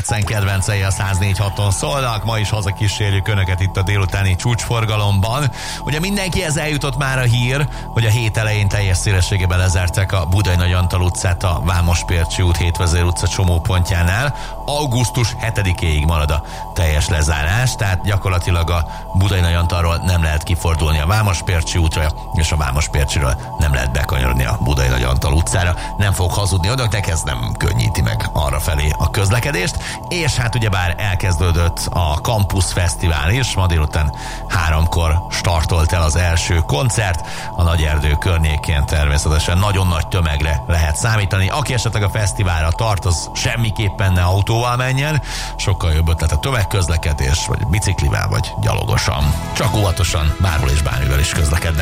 Debrecen kedvencei a 104.6-on szólnak, ma is hazakísérjük önöket itt a délutáni csúcsforgalomban. Ugye mindenkihez eljutott már a hír, hogy a hét elején teljes szélességében lezárták a Budai Nagy Antal utcát a Vámospércsi út, Hétvezér utca csomópontjánál. Augusztus 7-éig marad a teljes lezárás, tehát gyakorlatilag a Budai Nagy Antalról nem lehet kifordulni a Vámospércsi útra, és a Vámospércsiről nem lehet bekanyarodni a Budai Nagy Antal utcára. Nem fog hazudni önöknek, ez nem könnyíti meg arrafelé a közlekedést, és hát ugyebár elkezdődött a Campus Fesztivál is, ma délután 3-kor startolt el az első koncert, a Nagyerdő környékén természetesen nagyon nagy tömegre lehet számítani. Aki esetleg a fesztiválra tart, az semmiképpen ne autóval menjen, sokkal jobb ötlet a tömegközlekedés, vagy biciklivel, vagy gyalogosan. Csak óvatosan, bárhol és bármivel is közlekednek.